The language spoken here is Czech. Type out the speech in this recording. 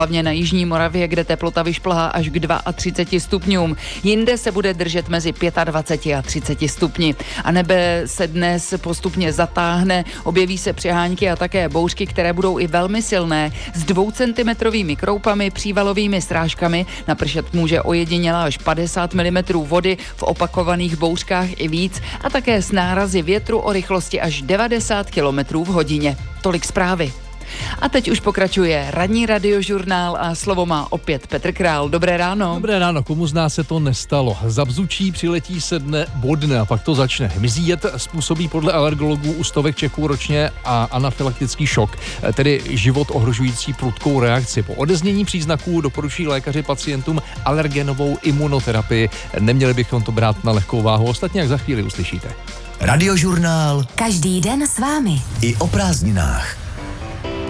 hlavně na jižní Moravě, kde teplota vyšplhá až k 32 stupňům. Jinde se bude držet mezi 25 a 30 stupni. A nebe se dnes postupně zatáhne, objeví se přehánky a také bouřky, které budou i velmi silné, s 2centimetrovými kroupami, přívalovými srážkami. Napršet může ojediněle až 50 mm vody, v opakovaných bouřkách i víc, a také s nárazy větru o rychlosti až 90 km v hodině. Tolik zprávy. A teď už pokračuje ranní radiožurnál a slovo má opět Petr Král. Dobré ráno. Dobré ráno, komu z nás se to nestalo? Zabzučí, přiletí, sedne, bodne a pak to začne. Mizí jed způsobí podle alergologů u stovek Čechů ročně a anafylaktický šok, tedy život ohrožující prudkou reakci. Po odeznění příznaků doporučují lékaři pacientům alergenovou imunoterapii. Neměli bychom to brát na lehkou váhu, ostatně jak za chvíli uslyšíte. Radiožurnál. Každý den s vámi. I o prázdninách.